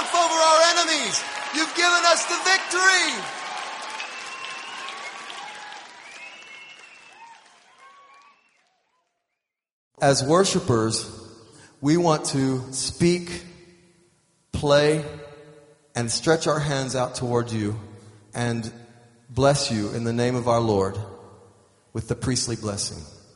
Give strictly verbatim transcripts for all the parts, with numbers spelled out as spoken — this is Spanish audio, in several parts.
triumph over our enemies. You've given us the victory. As worshipers, we want to speak, play, and stretch our hands out toward you and bless you in the name of our Lord with the priestly blessing.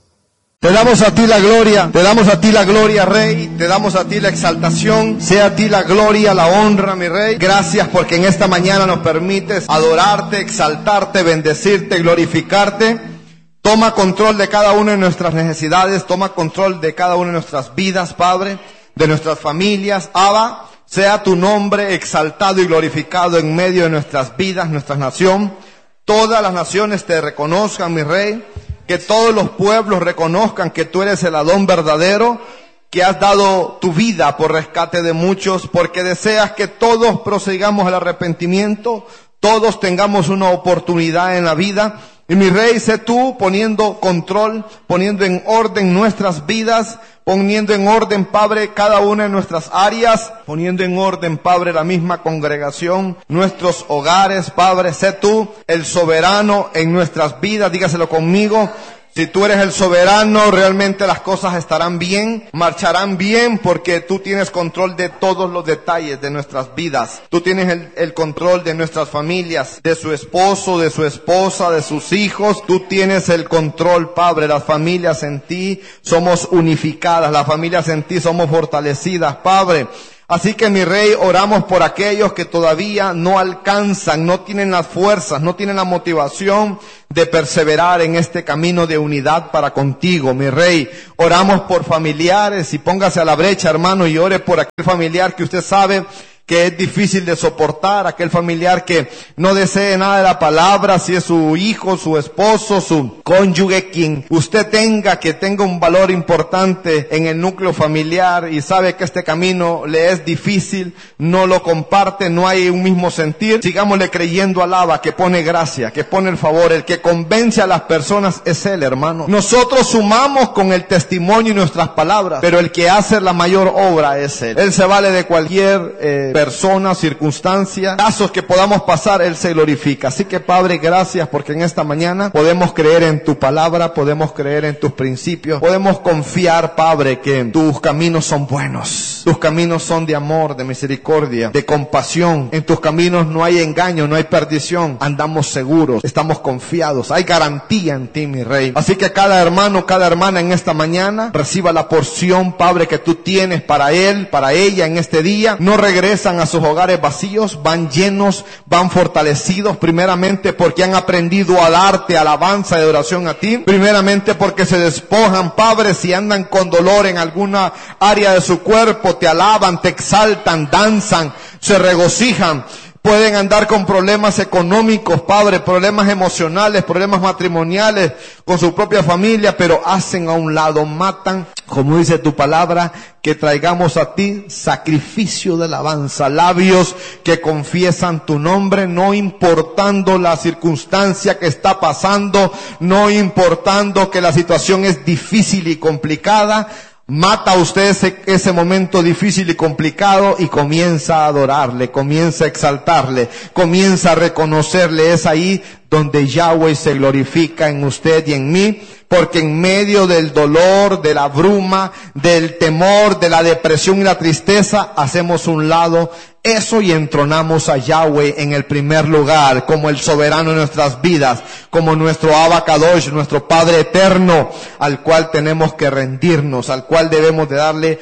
Te damos a ti la gloria, te damos a ti la gloria, Rey, te damos a ti la exaltación, sea a ti la gloria, la honra, mi Rey. Gracias porque en esta mañana nos permites adorarte, exaltarte, bendecirte, glorificarte. Toma control de cada una de nuestras necesidades, toma control de cada una de nuestras vidas, Padre, de nuestras familias. Abba, sea tu nombre exaltado y glorificado en medio de nuestras vidas, nuestra nación. Todas las naciones te reconozcan, mi Rey. Que todos los pueblos reconozcan que tú eres el Adón verdadero, que has dado tu vida por rescate de muchos, porque deseas que todos prosigamos al arrepentimiento, todos tengamos una oportunidad en la vida. Y mi Rey, sé tú poniendo control, poniendo en orden nuestras vidas, poniendo en orden, Padre, cada una de nuestras áreas, poniendo en orden, Padre, la misma congregación, nuestros hogares, Padre. Sé tú el soberano en nuestras vidas, dígaselo conmigo. Si tú eres el soberano, realmente las cosas estarán bien, marcharán bien, porque tú tienes control de todos los detalles de nuestras vidas. Tú tienes el, el control de nuestras familias, de su esposo, de su esposa, de sus hijos. Tú tienes el control, Padre. Las familias en ti somos unificadas, las familias en ti somos fortalecidas, Padre. Así que, mi Rey, oramos por aquellos que todavía no alcanzan, no tienen las fuerzas, no tienen la motivación de perseverar en este camino de unidad para contigo, mi Rey. Oramos por familiares, y póngase a la brecha, hermano, y ore por aquel familiar que usted sabe que es difícil de soportar, aquel familiar que no desee nada de la palabra, si es su hijo, su esposo, su cónyuge, quien usted tenga, que tenga un valor importante en el núcleo familiar y sabe que este camino le es difícil, no lo comparte, no hay un mismo sentir. Sigámosle creyendo al Abba, que pone gracia, que pone el favor. El que convence a las personas es Él, hermano. Nosotros sumamos con el testimonio y nuestras palabras, pero el que hace la mayor obra es Él. Él se vale de cualquier eh, persona, circunstancia, casos que podamos pasar, Él se glorifica. Así que, Padre, gracias porque en esta mañana podemos creer en tu palabra, podemos creer en tus principios, podemos confiar, Padre, que tus caminos son buenos, tus caminos son de amor, de misericordia, de compasión. En tus caminos no hay engaño, no hay perdición. Andamos seguros, estamos confiados, hay garantía en ti, mi Rey. Así que cada hermano, cada hermana en esta mañana reciba la porción, Padre, que tú tienes para él, para ella en este día. No regresa a sus hogares vacíos, van llenos, van fortalecidos, primeramente porque han aprendido a darte alabanza y adoración a ti, primeramente porque se despojan, Padre, si andan con dolor en alguna área de su cuerpo, te alaban, te exaltan, danzan, se regocijan. Pueden andar con problemas económicos, Padre, problemas emocionales, problemas matrimoniales, con su propia familia, pero hacen a un lado, matan, como dice tu palabra, que traigamos a ti sacrificio de alabanza, labios que confiesan tu nombre, no importando la circunstancia que está pasando, no importando que la situación es difícil y complicada. Mata a usted ese, ese momento difícil y complicado y comienza a adorarle, comienza a exaltarle, comienza a reconocerle. Es ahí donde Yahweh se glorifica en usted y en mí, porque en medio del dolor, de la bruma, del temor, de la depresión y la tristeza, hacemos un lado eso y entronamos a Yahweh en el primer lugar, como el soberano de nuestras vidas, como nuestro Abba Kadosh, nuestro Padre eterno, al cual tenemos que rendirnos, al cual debemos de darle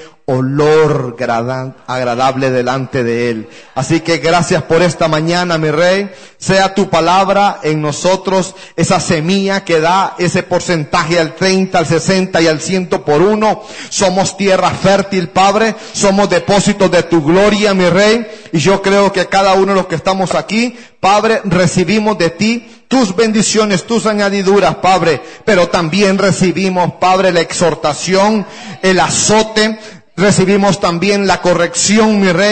olor agradable delante de Él. Así que gracias por esta mañana, mi Rey. Sea tu palabra en nosotros esa semilla que da ese porcentaje al treinta, al sesenta y al ciento por uno. Somos tierra fértil, Padre. Somos depósitos de tu gloria, mi Rey. Y yo creo que cada uno de los que estamos aquí, Padre, recibimos de ti tus bendiciones, tus añadiduras, Padre. Pero también recibimos, Padre, la exhortación, el azote. Recibimos también la corrección, mi Rey,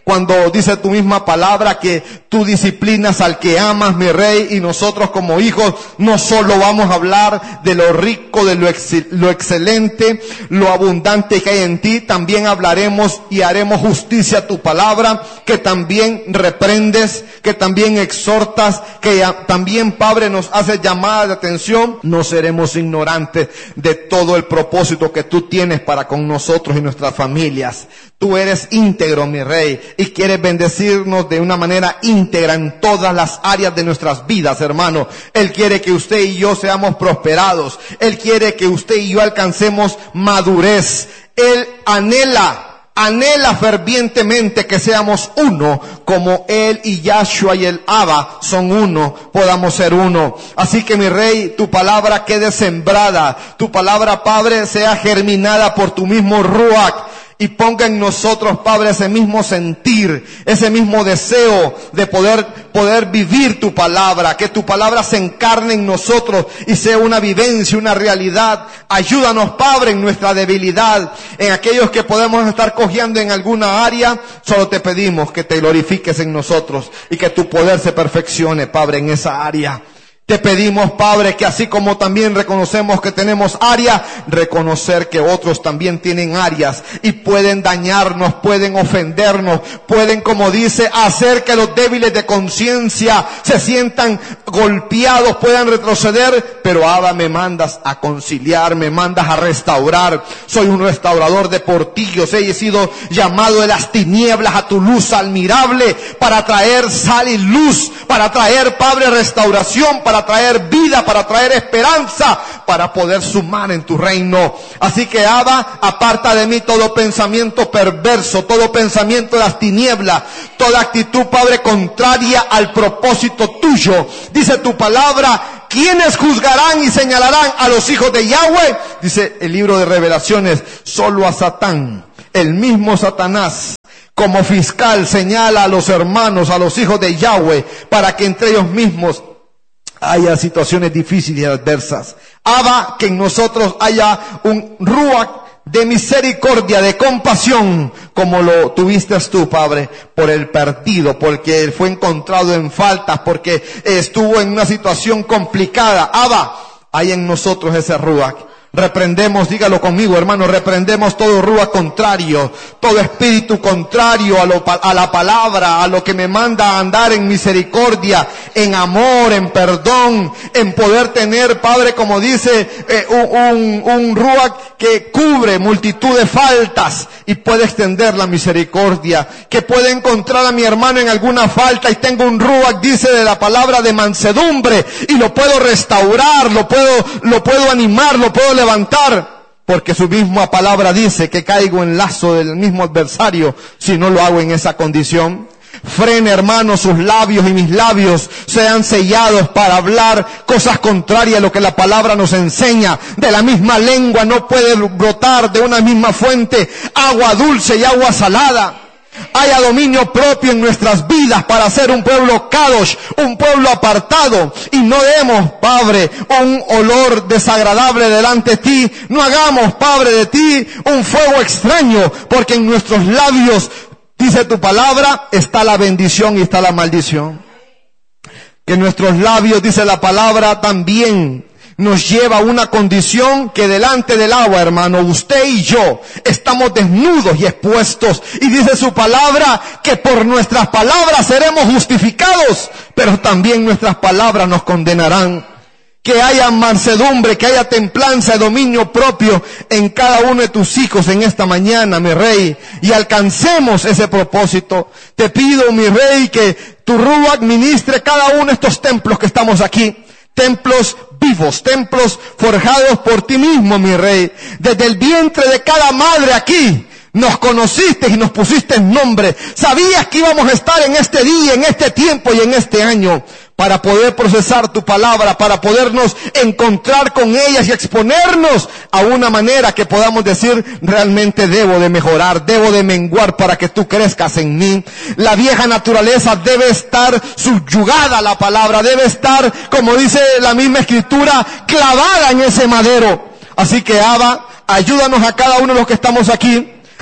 Cuando dice tu misma palabra que tú disciplinas al que amas, mi Rey, y nosotros como hijos no solo vamos a hablar de lo rico, de lo, ex- lo excelente, lo abundante que hay en ti, también hablaremos y haremos justicia a tu palabra, que también reprendes, que también exhortas, que ya, también, Padre, nos hace llamada de atención. No seremos ignorantes de todo el propósito que tú tienes para con nosotros y nuestras familias. Tú eres íntegro, mi Rey, y quieres bendecirnos de una manera íntegra en todas las áreas de nuestras vidas, hermano. Él quiere que usted y yo seamos prosperados. Él quiere que usted y yo alcancemos madurez. Él anhela Anhela fervientemente que seamos uno, como Él y Yahshua y el Abba son uno, podamos ser uno. Así que, mi Rey, tu palabra quede sembrada, tu palabra, Padre, sea germinada por tu mismo Ruach, y ponga en nosotros, Padre, ese mismo sentir, ese mismo deseo de poder, poder vivir tu palabra, que tu palabra se encarne en nosotros y sea una vivencia, una realidad. Ayúdanos, Padre, en nuestra debilidad, en aquellos que podemos estar cojeando en alguna área. Solo te pedimos que te glorifiques en nosotros y que tu poder se perfeccione, Padre, en esa área. Te pedimos, Padre, que así como también reconocemos que tenemos áreas, reconocer que otros también tienen áreas y pueden dañarnos, pueden ofendernos, pueden, como dice, hacer que los débiles de conciencia se sientan golpeados, puedan retroceder. Pero Abba, me mandas a conciliar, me mandas a restaurar. Soy un restaurador de portillos. He sido llamado de las tinieblas a tu luz admirable, para traer sal y luz, para traer, Padre, restauración, para para traer vida, para traer esperanza, para poder sumar en tu reino. Así que, Abba, aparta de mí todo pensamiento perverso, todo pensamiento de las tinieblas, toda actitud, Padre, contraria al propósito tuyo. Dice tu palabra: ¿quiénes juzgarán y señalarán a los hijos de Yahweh? Dice el libro de Revelaciones: solo a Satán, el mismo Satanás, como fiscal, señala a los hermanos, a los hijos de Yahweh, para que entre ellos mismos haya situaciones difíciles y adversas. Abba, que en nosotros haya un ruach de misericordia, de compasión, como lo tuviste tú, Padre, por el perdido, porque él fue encontrado en faltas, porque estuvo en una situación complicada. Abba, hay en nosotros ese ruach. Reprendemos, dígalo conmigo, hermano, reprendemos todo ruach contrario, todo espíritu contrario a, lo, a la palabra, a lo que me manda a andar en misericordia, en amor, en perdón, en poder tener, Padre, como dice, eh, un, un, un ruach que cubre multitud de faltas y puede extender la misericordia, que puede encontrar a mi hermano en alguna falta y tengo un ruach, dice, de la palabra de mansedumbre, y lo puedo restaurar, lo puedo, lo puedo animar, lo puedo levantar, porque su misma palabra dice que caigo en lazo del mismo adversario si no lo hago en esa condición. Frene, hermano, sus labios y mis labios sean sellados para hablar cosas contrarias a lo que la palabra nos enseña. De la misma lengua no puede brotar, de una misma fuente, agua dulce y agua salada. Haya dominio propio en nuestras vidas para ser un pueblo kadosh, un pueblo apartado, y no demos, Padre, un olor desagradable delante de ti. No hagamos, Padre, de ti un fuego extraño, porque en nuestros labios, dice tu palabra, está la bendición y está la maldición. Que en nuestros labios, dice la palabra, también nos lleva a una condición que delante del agua, hermano, usted y yo estamos desnudos y expuestos. Y dice su palabra que por nuestras palabras seremos justificados, pero también nuestras palabras nos condenarán. Que haya mansedumbre, que haya templanza y dominio propio en cada uno de tus hijos en esta mañana, mi Rey, y alcancemos ese propósito. Te pido, mi Rey, que tu Ruach ministre cada uno de estos templos que estamos aquí. Templos vivos, templos forjados por ti mismo, mi Rey. Desde el vientre de cada madre aquí nos conociste y nos pusiste nombre. Sabías que íbamos a estar en este día, en este tiempo y en este año, para poder procesar tu palabra, para podernos encontrar con ellas y exponernos a una manera que podamos decir: realmente debo de mejorar, debo de menguar para que tú crezcas en mí. La vieja naturaleza debe estar subyugada a la palabra, debe estar, como dice la misma escritura, clavada en ese madero. Así que, Abba, ayúdanos a cada uno de los que estamos aquí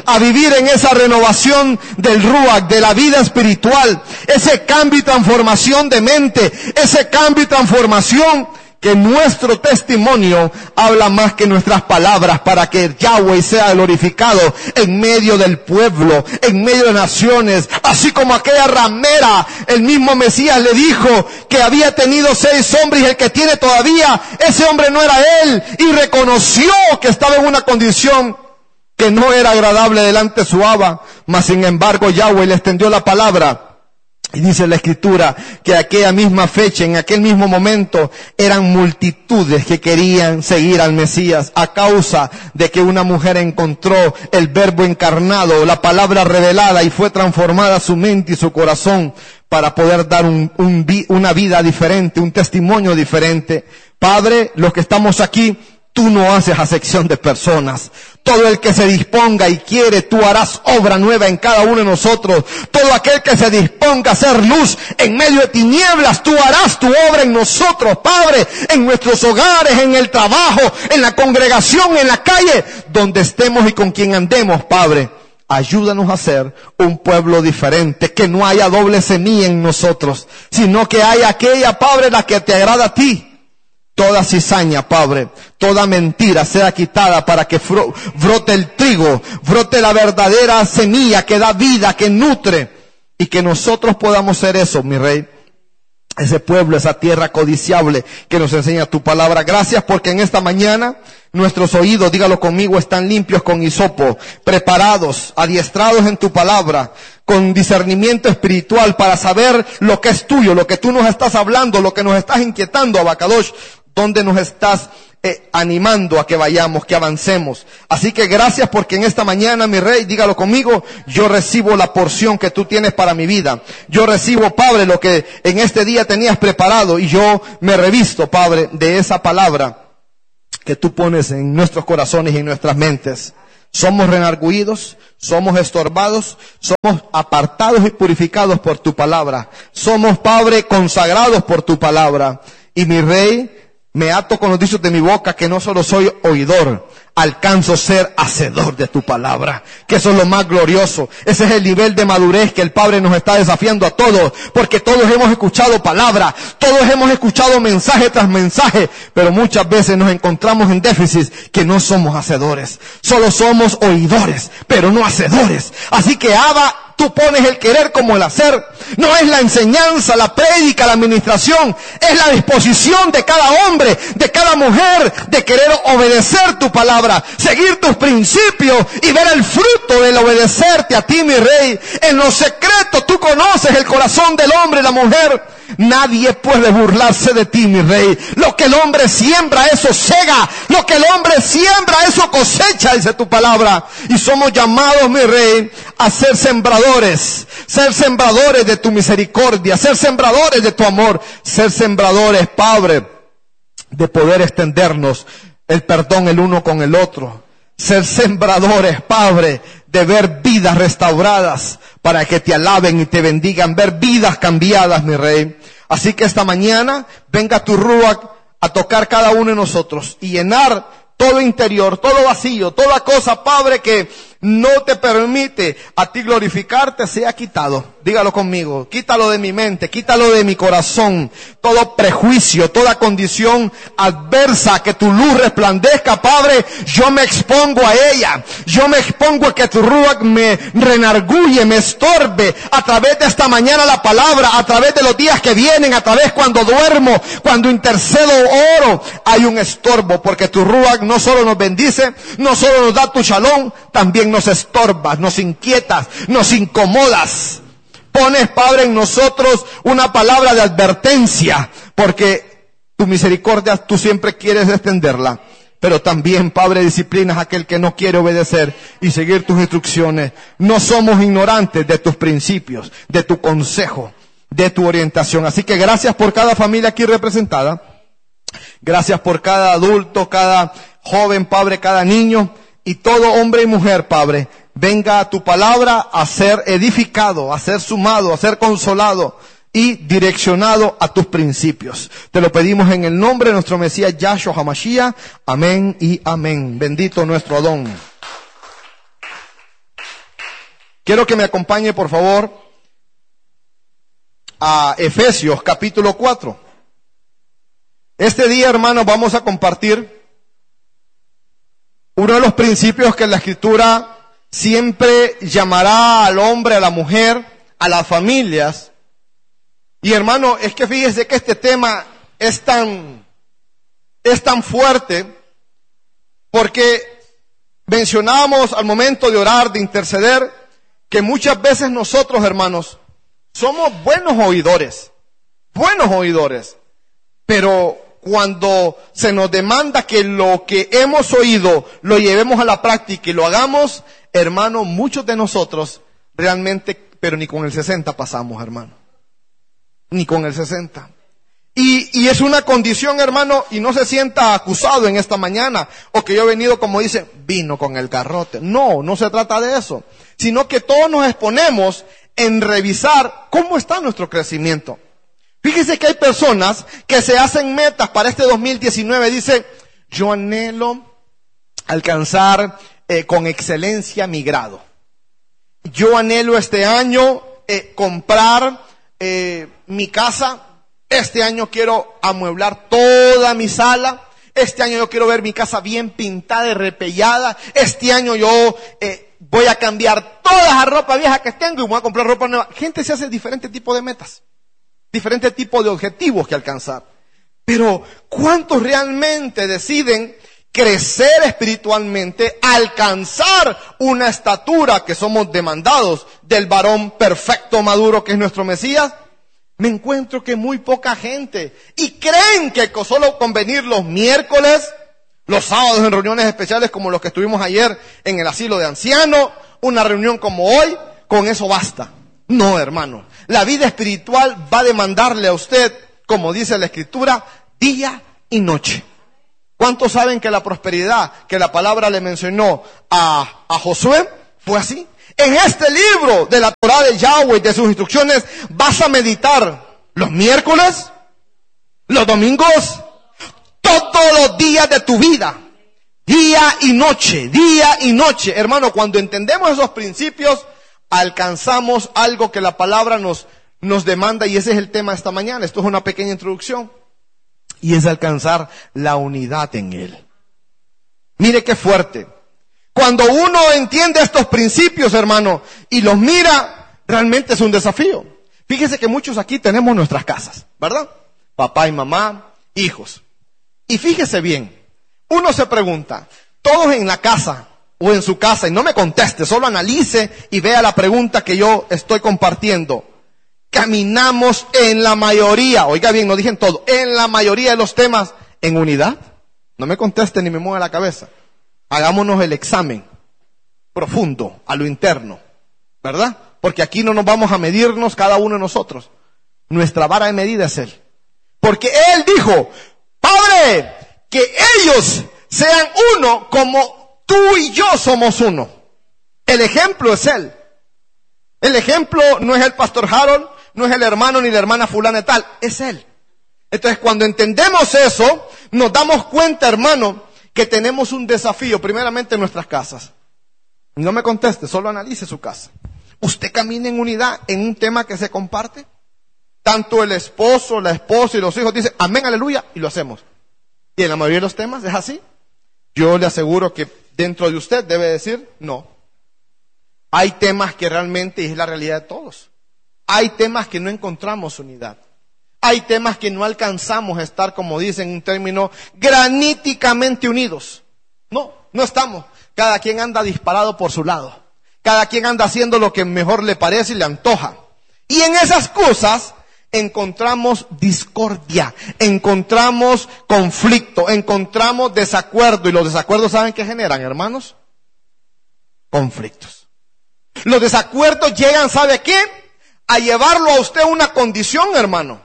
a vivir en esa renovación del Ruach, de la vida espiritual, ese cambio y transformación de mente, ese cambio y transformación que nuestro testimonio habla más que nuestras palabras, para que Yahweh sea glorificado en medio del pueblo, en medio de naciones. Así como aquella ramera, el mismo Mesías le dijo que había tenido seis hombres y el que tiene todavía, ese hombre no era él, y reconoció que estaba en una condición que no era agradable delante de su Abba, mas sin embargo Yahweh le extendió la palabra. Y dice la Escritura que aquella misma fecha, en aquel mismo momento, eran multitudes que querían seguir al Mesías a causa de que una mujer encontró el Verbo encarnado, la palabra revelada, y fue transformada su mente y su corazón para poder dar un, un, una vida diferente, un testimonio diferente. Padre, los que estamos aquí, tú no haces acepción de personas. Todo el que se disponga y quiere, tú harás obra nueva en cada uno de nosotros. Todo aquel que se disponga a hacer luz en medio de tinieblas, tú harás tu obra en nosotros, Padre, en nuestros hogares, en el trabajo, en la congregación, en la calle, donde estemos y con quien andemos, Padre. Ayúdanos a ser un pueblo diferente, que no haya doble semilla en nosotros, sino que haya aquella, Padre, la que te agrada a ti. Toda cizaña, Padre, toda mentira sea quitada para que brote el trigo, brote la verdadera semilla que da vida, que nutre, y que nosotros podamos ser eso, mi Rey. Ese pueblo, esa tierra codiciable que nos enseña tu palabra. Gracias porque en esta mañana nuestros oídos, dígalo conmigo, están limpios con hisopo, preparados, adiestrados en tu palabra, con discernimiento espiritual para saber lo que es tuyo, lo que tú nos estás hablando, lo que nos estás inquietando, Abacadosh, donde nos estás eh, animando a que vayamos, que avancemos. Así que gracias porque en esta mañana, mi Rey, dígalo conmigo, yo recibo la porción que tú tienes para mi vida. Yo recibo, Padre, lo que en este día tenías preparado, y yo me revisto, Padre, de esa palabra que tú pones en nuestros corazones y en nuestras mentes. Somos renarguidos, somos estorbados, somos apartados y purificados por tu palabra. Somos, Padre, consagrados por tu palabra. Y mi Rey, me ato con los dichos de mi boca que no solo soy oidor, alcanzo ser hacedor de tu palabra, que eso es lo más glorioso. Ese es el nivel de madurez que el Padre nos está desafiando a todos, porque todos hemos escuchado palabra, todos hemos escuchado mensaje tras mensaje, pero muchas veces nos encontramos en déficit que no somos hacedores, solo somos oidores, pero no hacedores. Así que Abba, tú pones el querer como el hacer. No es la enseñanza, la prédica, la administración, es la disposición de cada hombre, de cada mujer, de querer obedecer tu palabra, seguir tus principios y ver el fruto del obedecerte a ti, mi Rey. En lo secreto tú conoces el corazón del hombre y la mujer. Nadie puede burlarse de ti, mi Rey. Lo que el hombre siembra, eso sega. Lo que el hombre siembra, eso cosecha, dice tu palabra. Y somos llamados, mi Rey, a ser sembradores. Ser sembradores de tu misericordia. Ser sembradores de tu amor. Ser sembradores, Padre, de poder extendernos el perdón el uno con el otro. Ser sembradores, Padre, de ver vidas restauradas para que te alaben y te bendigan, ver vidas cambiadas, mi Rey. Así que esta mañana venga tu Ruach a tocar cada uno de nosotros y llenar todo interior, todo vacío, toda cosa, Padre, que no te permite a ti glorificarte, sea quitado. Dígalo conmigo, quítalo de mi mente, quítalo de mi corazón, todo prejuicio, toda condición adversa, que tu luz resplandezca, Padre. Yo me expongo a ella, yo me expongo a que tu Ruach me renarguye, me estorbe, a través de esta mañana la palabra, a través de los días que vienen, a través cuando duermo, cuando intercedo, oro, hay un estorbo, porque tu Ruach no solo nos bendice, no solo nos da tu shalom, también nos estorbas, nos inquietas, nos incomodas. Pones, Padre, en nosotros una palabra de advertencia, porque tu misericordia tú siempre quieres extenderla. Pero también, Padre, disciplinas a aquel que no quiere obedecer y seguir tus instrucciones. No somos ignorantes de tus principios, de tu consejo, de tu orientación. Así que gracias por cada familia aquí representada. Gracias por cada adulto, cada joven, Padre, cada niño. Y todo hombre y mujer, Padre, venga a tu palabra a ser edificado, a ser sumado, a ser consolado y direccionado a tus principios. Te lo pedimos en el nombre de nuestro Mesías Yahshua HaMashiach. Amén y amén. Bendito nuestro Adón. Quiero que me acompañe, por favor, a Efesios capítulo cuatro. Este día, hermanos, vamos a compartir uno de los principios que la Escritura siempre llamará al hombre, a la mujer, a las familias. Y hermano, es que fíjese que este tema es tan, es tan fuerte, porque mencionábamos al momento de orar, de interceder, que muchas veces nosotros, hermanos, somos buenos oidores, buenos oidores, pero cuando se nos demanda que lo que hemos oído lo llevemos a la práctica y lo hagamos, hermano, muchos de nosotros realmente, pero ni con el sesenta pasamos, hermano. Ni con el sesenta. Y, y es una condición, hermano, y no se sienta acusado en esta mañana, o que yo he venido, como dice, vino con el garrote. No, no se trata de eso, sino que todos nos exponemos en revisar cómo está nuestro crecimiento. Fíjese que hay personas que se hacen metas para este dos mil diecinueve. Dice, yo anhelo alcanzar eh, con excelencia mi grado. Yo anhelo este año eh, comprar eh, mi casa. Este año quiero amueblar toda mi sala. Este año yo quiero ver mi casa bien pintada y repellada. Este año yo eh, voy a cambiar toda la ropa vieja que tengo y voy a comprar ropa nueva. Gente se hace diferentes tipos de metas, diferentes tipos de objetivos que alcanzar. Pero ¿cuántos realmente deciden crecer espiritualmente, alcanzar una estatura que somos demandados del varón perfecto, maduro, que es nuestro Mesías? Me encuentro que muy poca gente, y creen que solo con venir los miércoles, los sábados en reuniones especiales como los que estuvimos ayer en el asilo de ancianos, una reunión como hoy, con eso basta. No, hermano, la vida espiritual va a demandarle a usted, como dice la Escritura, día y noche. ¿Cuántos saben que la prosperidad que la palabra le mencionó a, a Josué fue así? En este libro de la Torá de Yahweh, de sus instrucciones, vas a meditar los miércoles, los domingos, todos los días de tu vida, día y noche, día y noche. Hermano, cuando entendemos esos principios, alcanzamos algo que la palabra nos, nos demanda, y ese es el tema de esta mañana. Esto es una pequeña introducción, y es alcanzar la unidad en Él. Mire qué fuerte. Cuando uno entiende estos principios, hermano, y los mira, realmente es un desafío. Fíjese que muchos aquí tenemos nuestras casas, ¿verdad? Papá y mamá, hijos. Y fíjese bien, uno se pregunta, todos en la casa o en su casa, y no me conteste, solo analice y vea la pregunta que yo estoy compartiendo. Caminamos en la mayoría, oiga bien, no dije en todo, en la mayoría de los temas en unidad. No me conteste ni me mueva la cabeza. Hagámonos el examen profundo, a lo interno, ¿verdad? Porque aquí no nos vamos a medirnos cada uno de nosotros. Nuestra vara de medida es Él. Porque Él dijo, Padre, que ellos sean uno como tú y yo somos uno. El ejemplo es Él. El ejemplo no es el pastor Harold, no es el hermano ni la hermana fulana y tal, es Él. Entonces, cuando entendemos eso, nos damos cuenta, hermano, que tenemos un desafío, primeramente en nuestras casas. No me conteste, solo analice su casa. ¿Usted camina en unidad en un tema que se comparte? Tanto el esposo, la esposa y los hijos dicen, amén, aleluya, y lo hacemos. Y en la mayoría de los temas es así. Yo le aseguro que dentro de usted debe decir, no. Hay temas que realmente es la realidad de todos. Hay temas que no encontramos unidad. Hay temas que no alcanzamos a estar, como dicen un término, graníticamente unidos. No, no estamos. Cada quien anda disparado por su lado. Cada quien anda haciendo lo que mejor le parece y le antoja. Y en esas cosas encontramos discordia, encontramos conflicto, encontramos desacuerdo. Y los desacuerdos, ¿saben qué generan, hermanos? Conflictos. Los desacuerdos llegan, ¿sabe qué? A llevarlo a usted a una condición, hermano.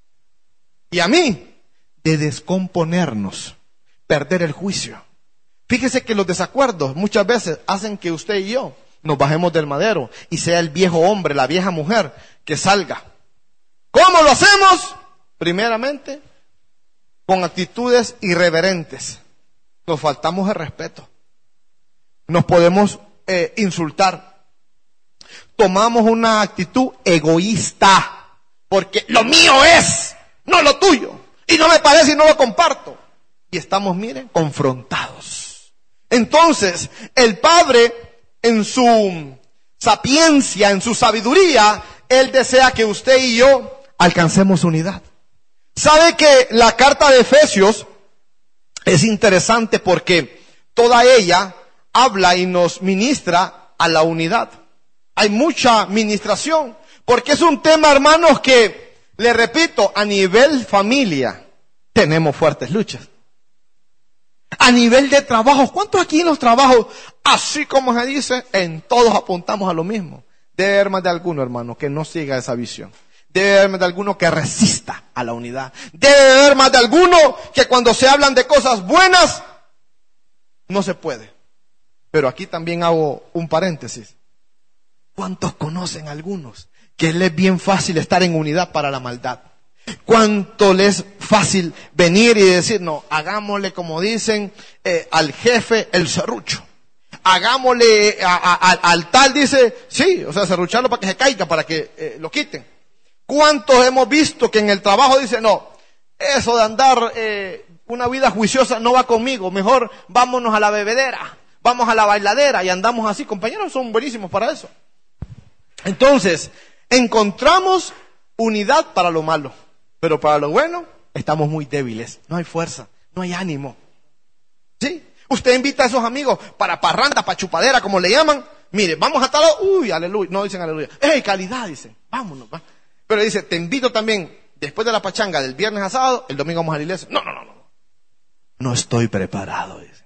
Y a mí, de descomponernos, perder el juicio. Fíjese que los desacuerdos muchas veces hacen que usted y yo nos bajemos del madero y sea el viejo hombre, la vieja mujer que salga. ¿Cómo lo hacemos? Primeramente, con actitudes irreverentes. Nos faltamos el respeto. Nos podemos eh, insultar. tomamos una actitud egoísta, porque lo mío es, no lo tuyo, y no me parece y no lo comparto. Y estamos, miren, confrontados. Entonces, el Padre, en su sapiencia, en su sabiduría, Él desea que usted y yo alcancemos unidad. ¿Sabe que la carta de Efesios es interesante porque toda ella habla y nos ministra a la unidad? Hay mucha ministración, porque es un tema, hermanos, que, le repito, a nivel familia tenemos fuertes luchas. A nivel de trabajo, ¿cuántos aquí en los trabajos, así como se dice, en todos apuntamos a lo mismo? Debe haber más de alguno, hermano, que no siga esa visión. Debe haber más de alguno que resista a la unidad. Debe haber más de alguno que cuando se hablan de cosas buenas, no se puede. Pero aquí también hago un paréntesis. ¿Cuántos conocen algunos que les es bien fácil estar en unidad para la maldad? ¿Cuánto les es fácil venir y decir, no, hagámosle como dicen eh, al jefe el serrucho? Hagámosle a, a, a, al tal, dice, sí, o sea, serrucharlo para que se caiga, para que eh, lo quiten. ¿Cuántos hemos visto que en el trabajo dicen, no, eso de andar eh, una vida juiciosa no va conmigo, mejor vámonos a la bebedera, vamos a la bailadera y andamos así? Compañeros son buenísimos para eso. Entonces, encontramos unidad para lo malo, pero para lo bueno estamos muy débiles, no hay fuerza, no hay ánimo. ¿Sí? Usted invita a esos amigos para parranda, para chupadera, como le llaman. Mire, vamos a tal, uy, aleluya, no dicen aleluya, ¡ey, calidad! Dicen, vámonos, va. Pero dice, te invito también, después de la pachanga del viernes a sábado, el domingo vamos a la iglesia. No, no, no, no. No estoy preparado, dice.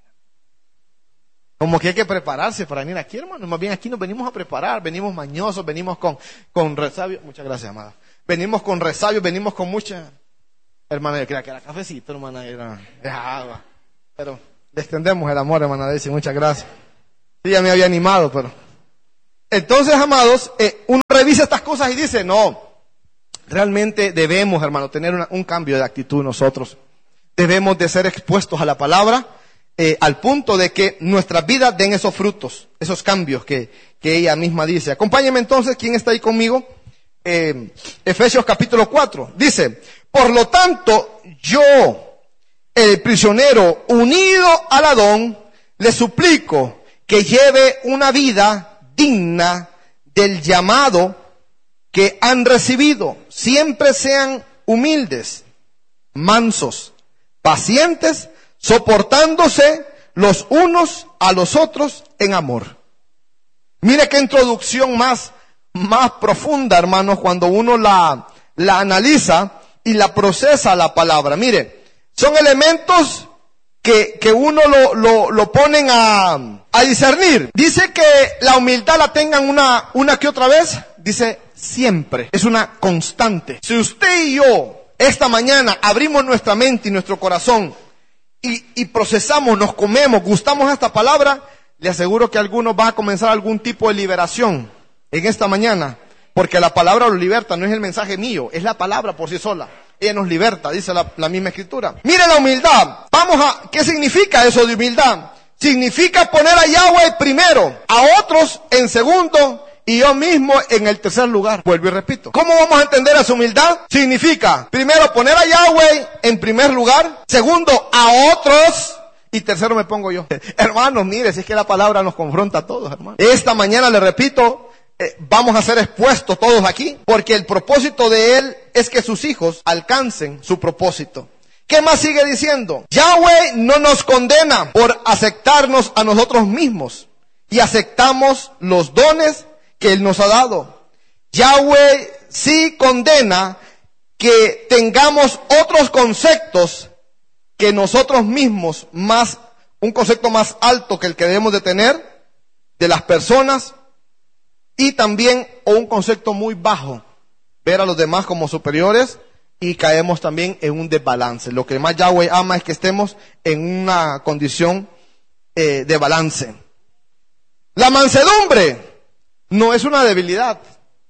Como que hay que prepararse para venir aquí, hermano. Más bien aquí nos venimos a preparar, venimos mañosos, venimos con, con resabio. Muchas gracias, amada. Venimos con resabio, venimos con mucha... Hermana, yo creía que era cafecito, hermana, era, era agua. Pero le extendemos el amor, hermana Daisy, muchas gracias. Sí, ya me había animado, pero... Entonces, amados, eh, uno revisa estas cosas y dice, no... Realmente debemos, hermano, tener una, un cambio de actitud nosotros. Debemos de ser expuestos a la palabra, eh, al punto de que nuestras vidas den esos frutos, esos cambios que, que ella misma dice. Acompáñenme entonces, ¿quién está ahí conmigo? Eh, Efesios capítulo cuatro. Dice, por lo tanto, yo, el prisionero unido al Adón, le suplico que lleve una vida digna del llamado que han recibido. Siempre sean humildes, mansos, pacientes, soportándose los unos a los otros en amor. Mire qué introducción más, más profunda, hermanos, cuando uno la, la analiza y la procesa la palabra. Mire, son elementos que, que uno lo, lo, lo ponen a, a discernir. Dice que la humildad la tengan una, una que otra vez. Dice siempre, es una constante. Si usted y yo esta mañana abrimos nuestra mente y nuestro corazón y, y procesamos, nos comemos, gustamos esta palabra, le aseguro que algunos va a comenzar algún tipo de liberación en esta mañana, porque la palabra lo liberta, no es el mensaje mío, es la palabra por sí sola. Ella nos liberta, dice la, la misma escritura. Mire la humildad. Vamos a, ¿qué significa eso de humildad? Significa poner a Yahweh primero, a otros en segundo, y yo mismo en el tercer lugar. Vuelvo y repito. ¿Cómo vamos a entender esa humildad? Significa, primero, poner a Yahweh en primer lugar. Segundo, a otros. Y tercero me pongo yo. Hermanos, mire, si es que la palabra nos confronta a todos, hermanos. Esta mañana, le repito, eh, vamos a ser expuestos todos aquí. Porque el propósito de Él es que sus hijos alcancen su propósito. ¿Qué más sigue diciendo? Yahweh no nos condena por aceptarnos a nosotros mismos. Y aceptamos los dones que Él nos ha dado. Yahweh sí condena que tengamos otros conceptos que nosotros mismos, más, un concepto más alto que el que debemos de tener de las personas, y también o un concepto muy bajo, ver a los demás como superiores, y caemos también en un desbalance. Lo que más Yahweh ama es que estemos en una condición eh, de balance. La mansedumbre no es una debilidad,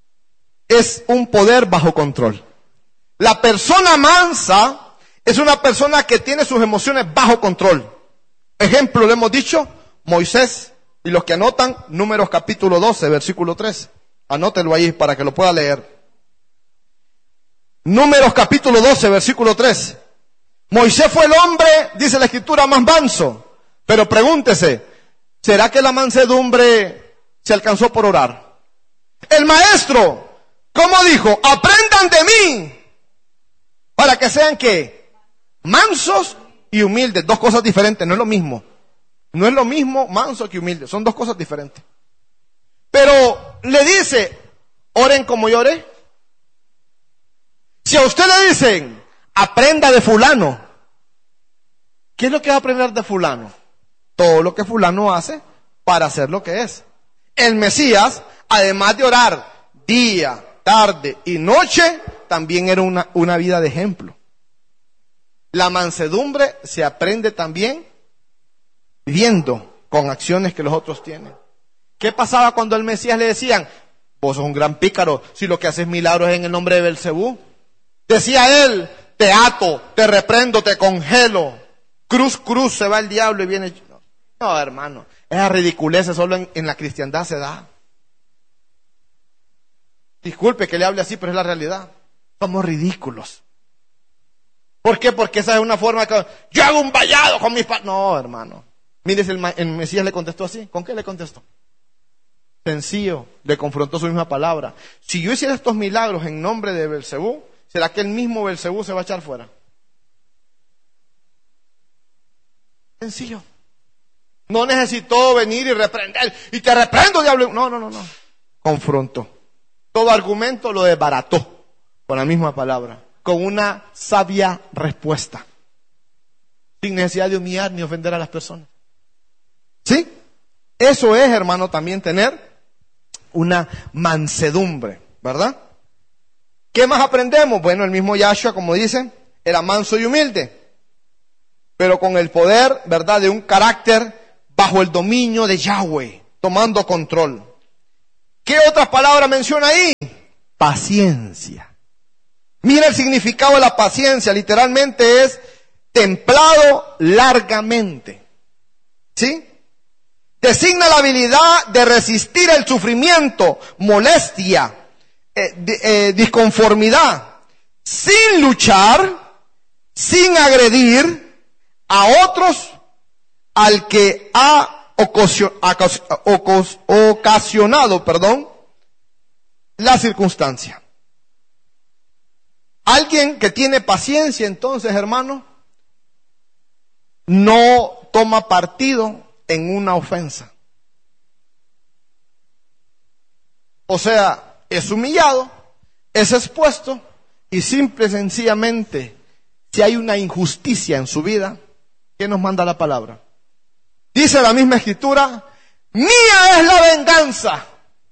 es un poder bajo control. La persona mansa es una persona que tiene sus emociones bajo control. Ejemplo, le hemos dicho, Moisés, y los que anotan, Números capítulo doce, versículo tres. Anótelo ahí para que lo pueda leer. Números capítulo doce, versículo tres. Moisés fue el hombre, dice la escritura, más manso. Pero pregúntese, ¿será que la mansedumbre se alcanzó por orar? El maestro, ¿cómo dijo? Aprendan de mí, para que sean ¿qué? Mansos y humildes. Dos cosas diferentes, no es lo mismo. No es lo mismo manso que humilde, son dos cosas diferentes. Pero le dice, oren como yo oré. Si a usted le dicen, aprenda de fulano, ¿qué es lo que va a aprender de fulano? Todo lo que fulano hace para ser lo que es. El Mesías, además de orar día, tarde y noche, también era una, una vida de ejemplo. La mansedumbre se aprende también viendo con acciones que los otros tienen. ¿Qué pasaba cuando al Mesías le decían, vos sos un gran pícaro, si lo que haces milagros es en el nombre de Belcebú? Decía él, te ato, te reprendo, te congelo. Cruz, cruz, se va el diablo y viene. No, hermano, esa ridiculez solo en, en la cristiandad se da. Disculpe que le hable así, pero es la realidad. Somos ridículos. ¿Por qué? Porque esa es una forma que yo hago un vallado con mis padres. No, hermano. Mire, el, el Mesías le contestó así. ¿Con qué le contestó? Sencillo, le confrontó su misma palabra. Si yo hiciera estos milagros en nombre de Belcebú, ¿será que el mismo Belcebú se va a echar fuera? Sencillo. No necesitó venir y reprender. Y te reprendo, diablo. No, no, no, no. Confrontó. Todo argumento lo desbarató con la misma palabra, con una sabia respuesta, sin necesidad de humillar ni ofender a las personas. ¿Sí? Eso es, hermano, también tener una mansedumbre, ¿verdad? ¿Qué más aprendemos? Bueno, el mismo Yahshua, como dicen, era manso y humilde, pero con el poder, ¿verdad?, de un carácter bajo el dominio de Yahweh, tomando control. ¿Qué otras palabras menciona ahí? Paciencia. Mira el significado de la paciencia, literalmente es templado largamente. ¿Sí? Designa la habilidad de resistir el sufrimiento, molestia, eh, eh, disconformidad, sin luchar, sin agredir a otros al que ha ocasionado, perdón, la circunstancia. Alguien que tiene paciencia, entonces, hermano, no toma partido en una ofensa. O sea, es humillado, es expuesto y simple y sencillamente, si hay una injusticia en su vida, ¿qué nos manda la palabra? Dice la misma escritura, mía es la venganza,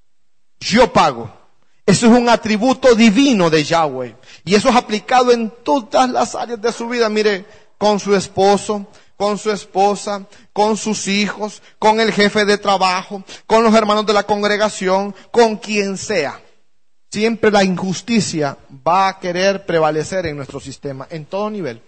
yo pago. Eso es un atributo divino de Yahweh. Y eso es aplicado en todas las áreas de su vida. Mire, con su esposo, con su esposa, con sus hijos, con el jefe de trabajo, con los hermanos de la congregación, con quien sea. Siempre la injusticia va a querer prevalecer en nuestro sistema, en todo nivel.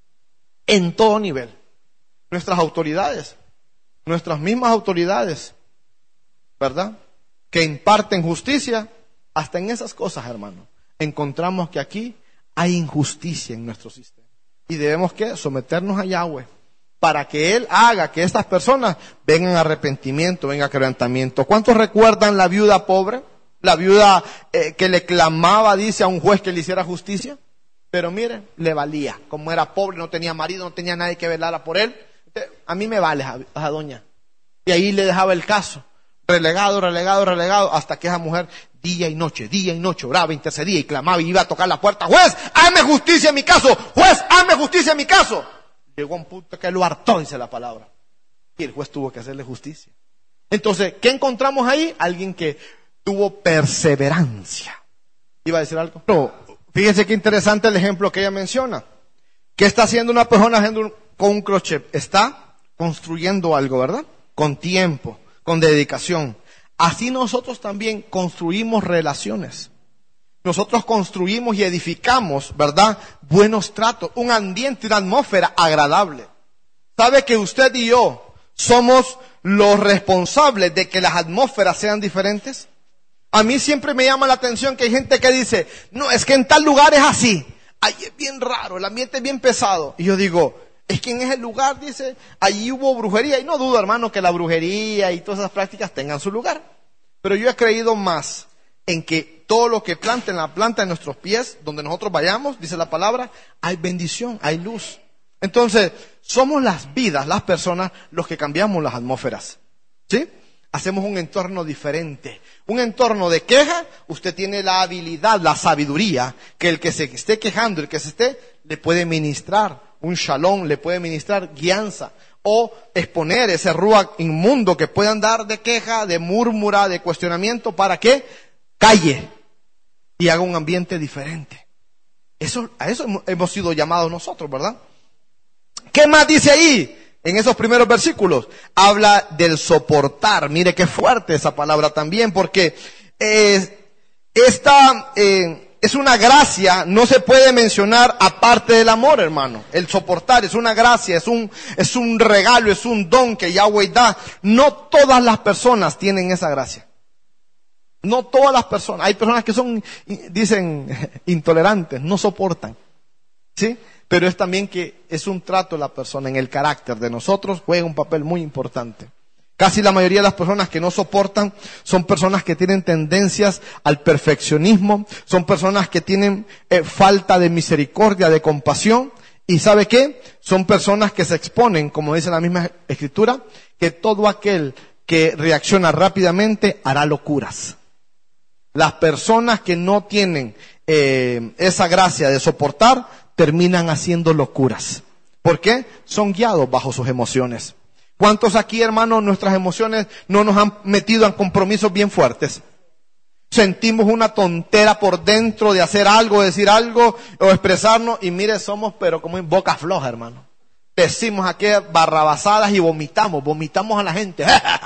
En todo nivel. Nuestras autoridades, nuestras mismas autoridades, ¿verdad?, que imparten justicia, hasta en esas cosas, hermano, encontramos que aquí hay injusticia en nuestro sistema. Y debemos que someternos a Yahweh para que Él haga que estas personas vengan a arrepentimiento, vengan a quebrantamiento. ¿Cuántos recuerdan la viuda pobre? La viuda eh, que le clamaba, dice, a un juez que le hiciera justicia. Pero mire, le valía. Como era pobre, no tenía marido, no tenía nadie que velara por él. A mí me vale, a, a doña. Y ahí le dejaba el caso. Relegado, relegado, relegado, hasta que esa mujer día y noche, día y noche oraba, intercedía y clamaba y iba a tocar la puerta. Juez, hazme justicia en mi caso. Juez, hazme justicia en mi caso. Llegó a un punto que lo hartó, dice la palabra. Y el juez tuvo que hacerle justicia. Entonces, ¿qué encontramos ahí? Alguien que tuvo perseverancia. ¿Iba a decir algo? No, fíjense qué interesante el ejemplo que ella menciona. ¿Qué está haciendo una persona haciendo un, con un crochet? Está construyendo algo, ¿verdad? Con tiempo, con dedicación. Así nosotros también construimos relaciones. Nosotros construimos y edificamos, ¿verdad?, buenos tratos, un ambiente, una atmósfera agradable. ¿Sabe que usted y yo somos los responsables de que las atmósferas sean diferentes? A mí siempre me llama la atención que hay gente que dice, no, es que en tal lugar es así. Ahí es bien raro, el ambiente es bien pesado. Y yo digo, es que en ese lugar, dice, allí hubo brujería. Y no dudo, hermano, que la brujería y todas esas prácticas tengan su lugar. Pero yo he creído más en que todo lo que planta en la planta de nuestros pies, donde nosotros vayamos, dice la palabra, hay bendición, hay luz. Entonces, somos las vidas, las personas, los que cambiamos las atmósferas. ¿Sí? Hacemos un entorno diferente. Un entorno de queja, usted tiene la habilidad, la sabiduría, que el que se esté quejando, el que se esté, le puede ministrar un shalom, le puede ministrar guianza, o exponer ese ruach inmundo que puede andar de queja, de murmura, de cuestionamiento, para que calle y haga un ambiente diferente. Eso, a eso hemos sido llamados nosotros, ¿verdad? ¿Qué más dice ahí? En esos primeros versículos habla del soportar. Mire qué fuerte esa palabra también, porque eh, esta eh, es una gracia, no se puede mencionar aparte del amor, hermano. El soportar es una gracia, es un, es un regalo, es un don que Yahweh da. No todas las personas tienen esa gracia. No todas las personas. Hay personas que son, dicen, intolerantes, no soportan. ¿Sí? Pero es también que es un trato de la persona, en el carácter de nosotros juega un papel muy importante. Casi la mayoría de las personas que no soportan son personas que tienen tendencias al perfeccionismo, son personas que tienen eh, falta de misericordia, de compasión, y ¿sabe qué? Son personas que se exponen, como dice la misma Escritura, que todo aquel que reacciona rápidamente hará locuras. Las personas que no tienen eh, esa gracia de soportar, terminan haciendo locuras. ¿Por qué? Son guiados bajo sus emociones. ¿Cuántos aquí, hermanos, nuestras emociones no nos han metido en compromisos bien fuertes? Sentimos una tontera por dentro de hacer algo, decir algo o expresarnos, y mire, somos pero como en boca floja, hermano. Decimos aquí barrabasadas y vomitamos, vomitamos a la gente.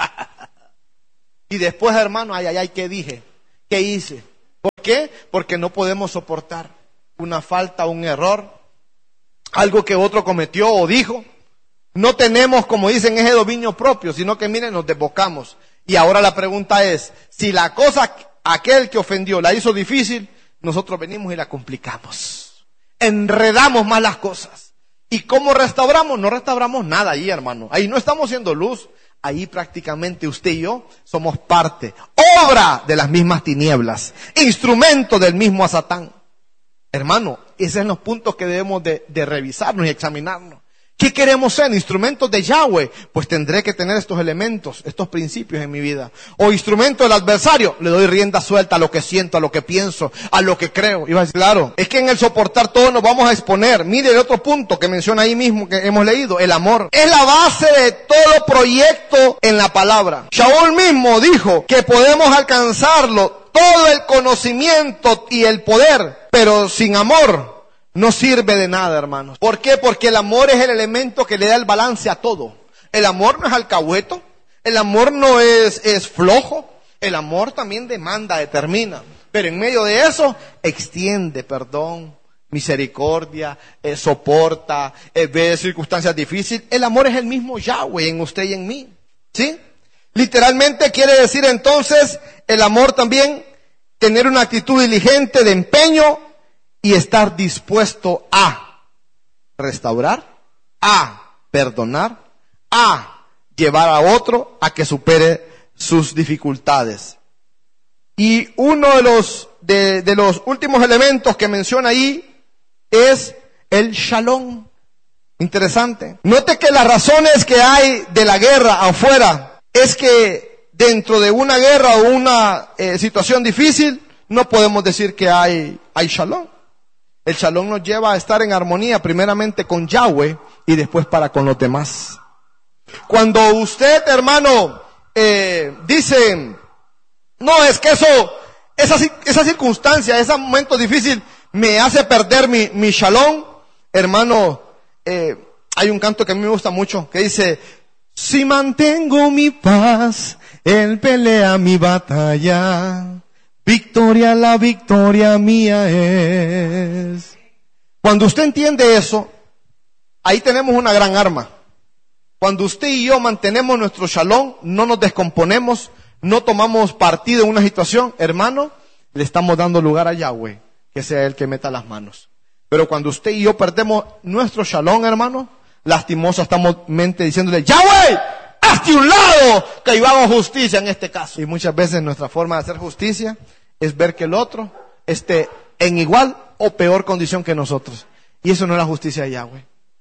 Y después, hermano, ay, ay, ay, ¿qué dije? ¿Qué hice? ¿Por qué? Porque no podemos soportar una falta, un error, algo que otro cometió o dijo. No tenemos, como dicen, ese dominio propio, sino que miren, nos desbocamos. Y ahora la pregunta es, si la cosa, aquel que ofendió la hizo difícil, nosotros venimos y la complicamos. Enredamos más las cosas. ¿Y cómo restauramos? No restauramos nada ahí, hermano. Ahí no estamos haciendo luz. Ahí prácticamente usted y yo somos parte, obra de las mismas tinieblas, instrumento del mismo Satán. Hermano, esos son los puntos que debemos de, de revisarnos y examinarnos. ¿Qué queremos ser? ¿Instrumentos de Yahweh? Pues tendré que tener estos elementos, estos principios en mi vida. ¿O instrumento del adversario? Le doy rienda suelta a lo que siento, a lo que pienso, a lo que creo. Iba a decir, claro, es que en el soportar todo nos vamos a exponer. Mire el otro punto que menciona ahí mismo que hemos leído, el amor. Es la base de todo proyecto en la palabra. Shaul mismo dijo que podemos alcanzarlo, todo el conocimiento y el poder, pero sin amor no sirve de nada, hermanos. ¿Por qué? Porque el amor es el elemento que le da el balance a todo. El amor no es alcahueto, el amor no es, es flojo, el amor también demanda, determina. Pero en medio de eso, extiende perdón, misericordia, eh, soporta, eh, ve circunstancias difíciles. El amor es el mismo Yahweh en usted y en mí. ¿Sí? Literalmente quiere decir entonces, el amor también, tener una actitud diligente de empeño, y estar dispuesto a restaurar, a perdonar, a llevar a otro a que supere sus dificultades. Y uno de los, de, de los últimos elementos que menciona ahí es el shalom. Interesante. Note que las razones que hay de la guerra afuera es que dentro de una guerra o una eh, situación difícil no podemos decir que hay, hay shalom. El shalom nos lleva a estar en armonía primeramente con Yahweh y después para con los demás. Cuando usted, hermano, eh, dice, no, es que eso, esa, esa circunstancia, ese momento difícil me hace perder mi, mi shalom, hermano, eh, hay un canto que a mí me gusta mucho que dice, si mantengo mi paz, Él pelea mi batalla. Victoria, la victoria mía es. Cuando usted entiende eso, ahí tenemos una gran arma. Cuando usted y yo mantenemos nuestro shalom, no nos descomponemos, no tomamos partido en una situación, hermano, le estamos dando lugar a Yahweh, que sea Él que meta las manos. Pero cuando usted y yo perdemos nuestro shalom, hermano, lastimosamente diciéndole, Yahweh, hazte un lado, que yo hago justicia en este caso. Y muchas veces nuestra forma de hacer justicia es ver que el otro esté en igual o peor condición que nosotros. Y eso no es la justicia de Yahweh.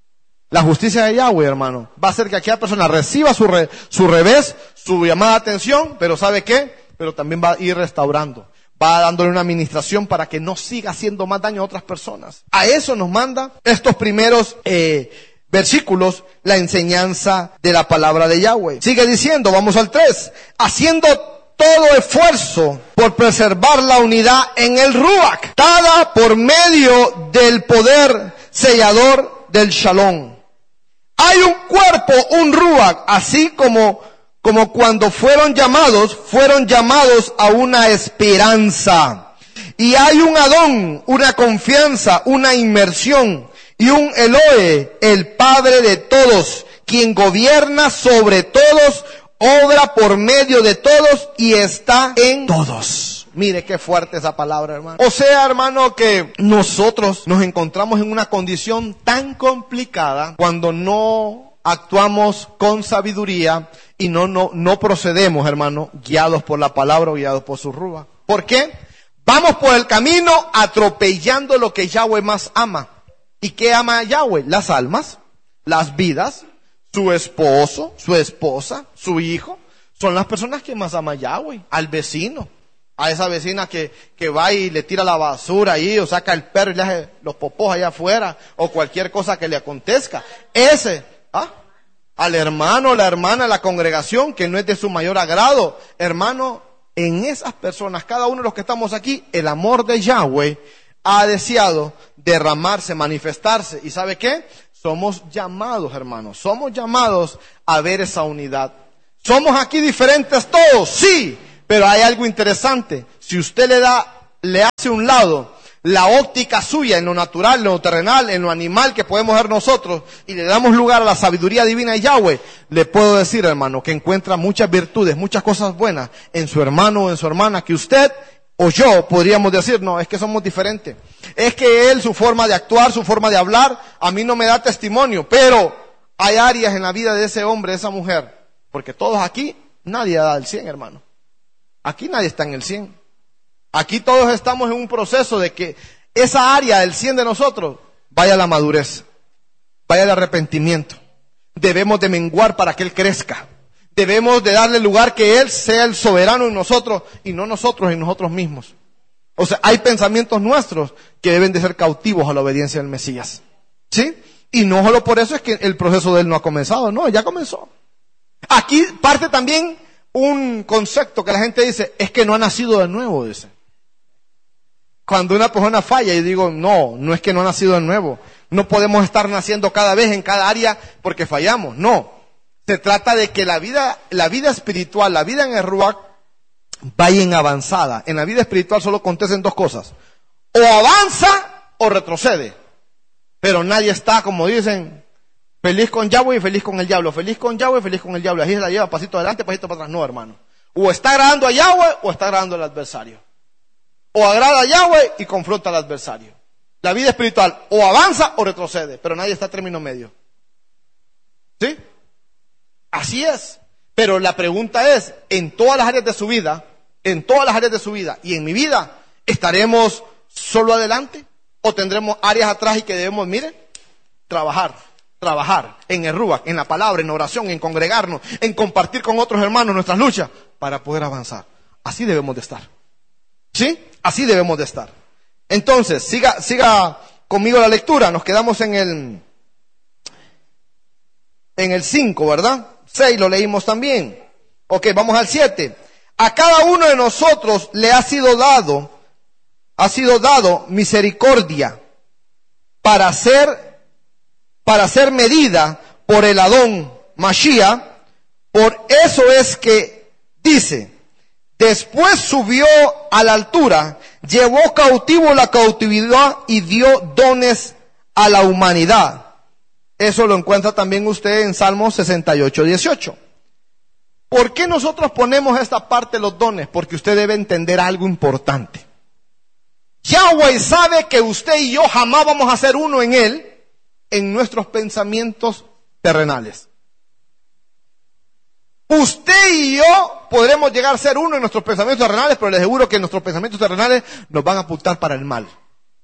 La justicia de Yahweh, hermano, va a hacer que aquella persona reciba su, re, su revés, su llamada de atención, pero ¿sabe qué? Pero también va a ir restaurando. Va dándole una administración para que no siga haciendo más daño a otras personas. A eso nos manda estos primeros eh, versículos, la enseñanza de la palabra de Yahweh. Sigue diciendo, vamos al tres, haciendo todo esfuerzo por preservar la unidad en el Ruach, dada por medio del poder sellador del Shalom. Hay un cuerpo, un Ruach, así como, como cuando fueron llamados, fueron llamados a una esperanza. Y hay un Adón, una confianza, una inmersión, y un Elohe, el Padre de todos, quien gobierna sobre todos, obra por medio de todos y está en todos. Mire qué fuerte esa palabra, hermano. O sea, hermano, que nosotros nos encontramos en una condición tan complicada cuando no actuamos con sabiduría y no, no, no procedemos, hermano, guiados por la palabra o guiados por su ruba. ¿Por qué? Vamos por el camino atropellando lo que Yahweh más ama. ¿Y qué ama Yahweh? Las almas, las vidas, su esposo, su esposa, su hijo. Son las personas que más ama Yahweh. Al vecino, a esa vecina que, que va y le tira la basura ahí, o saca el perro y le hace los popós allá afuera, o cualquier cosa que le acontezca. Ese, ¿ah? Al hermano, la hermana, la congregación, que no es de su mayor agrado. Hermano, en esas personas, cada uno de los que estamos aquí, el amor de Yahweh ha deseado derramarse, manifestarse. ¿Y sabe qué? Somos llamados, hermanos, somos llamados a ver esa unidad. ¿Somos aquí diferentes todos? Sí, pero hay algo interesante. Si usted le da, le hace a un lado la óptica suya en lo natural, en lo terrenal, en lo animal que podemos ver nosotros, y le damos lugar a la sabiduría divina de Yahweh, le puedo decir, hermano, que encuentra muchas virtudes, muchas cosas buenas en su hermano o en su hermana, que usted o yo podríamos decir, no, es que somos diferentes. Es que él, su forma de actuar, su forma de hablar, a mí no me da testimonio. Pero hay áreas en la vida de ese hombre, de esa mujer. Porque todos aquí, nadie da el cien, hermano. Aquí nadie está en el cien. Aquí todos estamos en un proceso de que esa área del cien de nosotros vaya a la madurez, vaya al arrepentimiento. Debemos de menguar para que él crezca. Debemos de darle lugar que Él sea el soberano en nosotros y no nosotros en nosotros mismos. O sea, hay pensamientos nuestros que deben de ser cautivos a la obediencia del Mesías. ¿Sí? Y no solo por eso es que el proceso de Él no ha comenzado, no, ya comenzó. Aquí parte también un concepto que la gente dice, es que no ha nacido de nuevo, dice. Cuando una persona falla, y digo, no, no es que no ha nacido de nuevo. No podemos estar naciendo cada vez en cada área porque fallamos, no. Se trata de que la vida, la vida espiritual, la vida en el Ruach, vaya en avanzada. En la vida espiritual solo acontecen dos cosas. O avanza o retrocede. Pero nadie está, como dicen, feliz con Yahweh y feliz con el diablo. Feliz con Yahweh y feliz con el diablo. Así se la lleva pasito adelante, pasito para atrás. No, hermano. O está agradando a Yahweh o está agradando al adversario. O agrada a Yahweh y confronta al adversario. La vida espiritual o avanza o retrocede. Pero nadie está a término medio. ¿Sí? Así es, pero la pregunta es, en todas las áreas de su vida, en todas las áreas de su vida y en mi vida, ¿estaremos solo adelante? ¿O tendremos áreas atrás y que debemos, mire, trabajar, trabajar en el Ruach, en la palabra, en oración, en congregarnos, en compartir con otros hermanos nuestras luchas para poder avanzar? Así debemos de estar. ¿Sí? Así debemos de estar. Entonces, siga, siga conmigo la lectura, nos quedamos en el, en el cinco, ¿verdad? seis lo leímos también. Ok, vamos al siete. A cada uno de nosotros le ha sido dado, ha sido dado misericordia para ser, para ser medida por el Adón Mashiach. Por eso es que dice, después subió a la altura, llevó cautivo la cautividad y dio dones a la humanidad. Eso lo encuentra también usted en Salmos sesenta y ocho, dieciocho. ¿Por qué nosotros ponemos esta parte de los dones? Porque usted debe entender algo importante. Yahweh sabe que usted y yo jamás vamos a ser uno en Él, en nuestros pensamientos terrenales. Usted y yo podremos llegar a ser uno en nuestros pensamientos terrenales, pero les aseguro que nuestros pensamientos terrenales nos van a apuntar para el mal.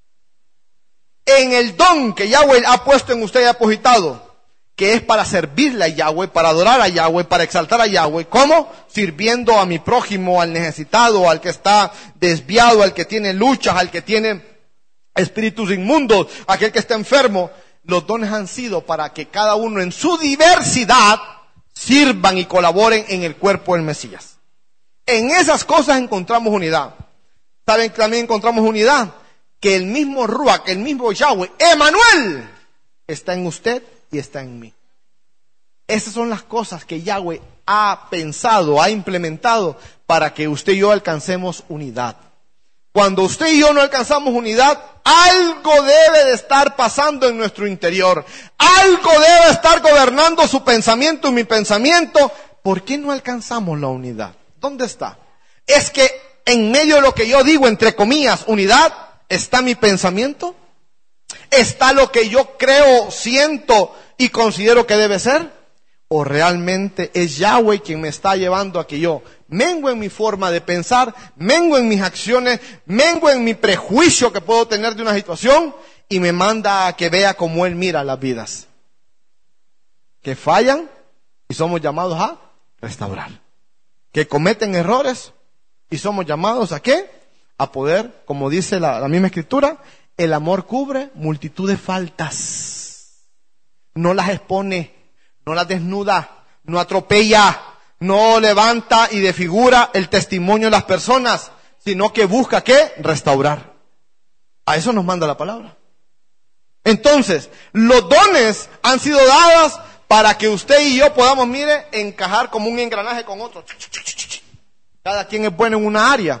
En el don que Yahweh ha puesto en usted y ha depositado, que es para servirle a Yahweh, para adorar a Yahweh, para exaltar a Yahweh. ¿Cómo? Sirviendo a mi prójimo, al necesitado, al que está desviado, al que tiene luchas, al que tiene espíritus inmundos, aquel que está enfermo. Los dones han sido para que cada uno en su diversidad sirvan y colaboren en el cuerpo del Mesías. En esas cosas encontramos unidad. ¿Saben que también encontramos unidad? Que el mismo Ruach, el mismo Yahweh, Emanuel, está en usted y está en mí. Esas son las cosas que Yahweh ha pensado, ha implementado para que usted y yo alcancemos unidad. Cuando usted y yo no alcanzamos unidad, algo debe de estar pasando en nuestro interior. Algo debe estar gobernando su pensamiento y mi pensamiento. ¿Por qué no alcanzamos la unidad? ¿Dónde está? Es que en medio de lo que yo digo, entre comillas, unidad, ¿está mi pensamiento? ¿Está lo que yo creo, siento y considero que debe ser? ¿O realmente es Yahweh quien me está llevando a que yo mengo en mi forma de pensar, mengo en mis acciones, mengo en mi prejuicio que puedo tener de una situación y me manda a que vea cómo Él mira las vidas? Que fallan y somos llamados a restaurar. Que cometen errores y somos llamados a ¿qué? A poder, como dice la, la misma escritura, el amor cubre multitud de faltas. No las expone, no las desnuda, no atropella, no levanta y desfigura el testimonio de las personas, sino que busca ¿qué? Restaurar. A eso nos manda la palabra. Entonces, los dones han sido dados para que usted y yo podamos, mire, encajar como un engranaje con otro. Cada quien es bueno en una área.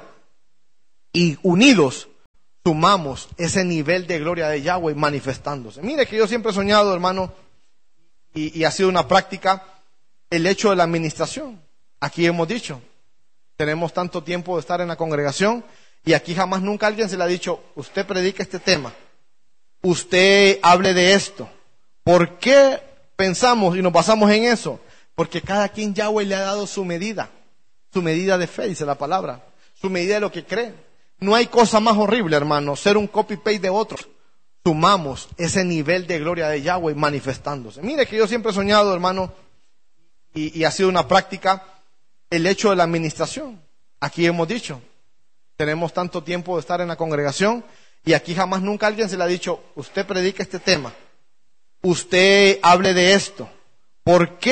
Y unidos sumamos ese nivel de gloria de Yahweh manifestándose. Mire que yo siempre he soñado, hermano, y, y ha sido una práctica, el hecho de la administración. Aquí hemos dicho, tenemos tanto tiempo de estar en la congregación y aquí jamás nunca alguien se le ha dicho, usted predica este tema, usted hable de esto. ¿Por qué pensamos y nos basamos en eso? Porque cada quien Yahweh le ha dado su medida, su medida de fe, dice la palabra, su medida de lo que cree. No hay cosa más horrible, hermano, ser un copy-paste de otros. Sumamos ese nivel de gloria de Yahweh manifestándose. Mire que yo siempre he soñado, hermano, y, y ha sido una práctica, el hecho de la administración. Aquí hemos dicho, tenemos tanto tiempo de estar en la congregación y aquí jamás nunca alguien se le ha dicho, usted predica este tema, usted hable de esto. ¿Por qué